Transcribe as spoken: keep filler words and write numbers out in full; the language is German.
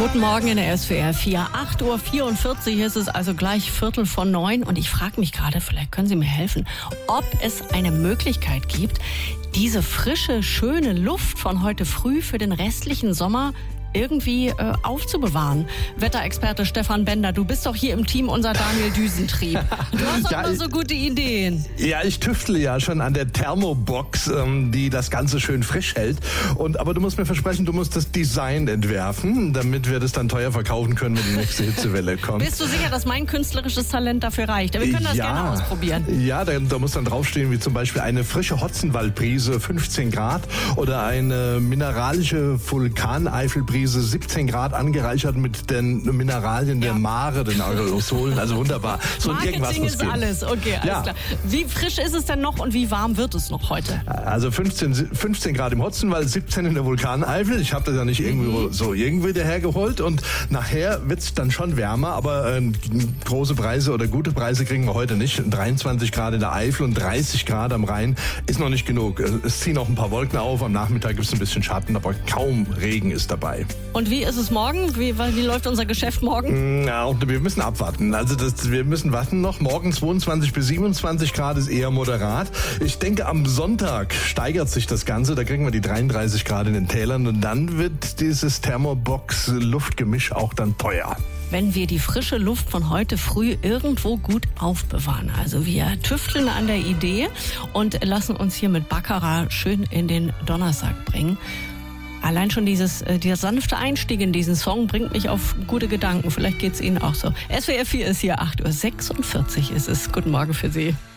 Guten Morgen in der S W R vier. acht Uhr vierundvierzig ist es, also gleich Viertel vor neun. Und ich frage mich gerade, vielleicht können Sie mir helfen, ob es eine Möglichkeit gibt, diese frische, schöne Luft von heute früh für den restlichen Sommer irgendwie äh, aufzubewahren. Wetterexperte Stefan Bender, du bist doch hier im Team unser Daniel Düsentrieb. Du hast doch ja, immer so gute Ideen. Ja, ich tüftle ja schon an der Thermobox, ähm, die das Ganze schön frisch hält. Und aber du musst mir versprechen, du musst das Design entwerfen, damit wir das dann teuer verkaufen können, wenn die nächste Hitzewelle kommt. Bist du sicher, dass mein künstlerisches Talent dafür reicht? Wir können das ja, gerne ausprobieren. Ja, da, da muss dann draufstehen, wie zum Beispiel eine frische Hotzenwaldbrise, fünfzehn Grad, oder eine mineralische Vulkaneifelbrise, siebzehn Grad, angereichert mit den Mineralien der Ja. Mare, den Aerosolen. Also wunderbar. So irgendwas Marketing muss ist gehen. alles. Okay, alles Ja. klar. Wie frisch ist es denn noch und wie warm wird es noch heute? Also fünfzehn, fünfzehn Grad im Hotzenwald, siebzehn in der Vulkaneifel. Ich habe das ja nicht irgendwo so irgendwie dahergeholt. Und nachher wird's dann schon wärmer, aber äh, große Preise oder gute Preise kriegen wir heute nicht. dreiundzwanzig Grad in der Eifel und dreißig Grad am Rhein ist noch nicht genug. Es ziehen auch ein paar Wolken auf. Am Nachmittag gibt's ein bisschen Schatten, aber kaum Regen ist dabei. Und wie ist es morgen? Wie, wie läuft unser Geschäft morgen? Ja, und wir müssen abwarten. Also das, wir müssen warten noch. Morgen zweiundzwanzig bis siebenundzwanzig Grad ist eher moderat. Ich denke, am Sonntag steigert sich das Ganze. Da kriegen wir die dreiunddreißig Grad in den Tälern. Und dann wird dieses Thermobox-Luftgemisch auch dann teuer. Wenn wir die frische Luft von heute früh irgendwo gut aufbewahren. Also wir tüfteln an der Idee und lassen uns hier mit Baccarat schön in den Donnerstag bringen. Allein schon dieses, äh, dieser sanfte Einstieg in diesen Song bringt mich auf gute Gedanken. Vielleicht geht's Ihnen auch so. S W R vier ist hier, acht Uhr sechsundvierzig ist es. Guten Morgen für Sie.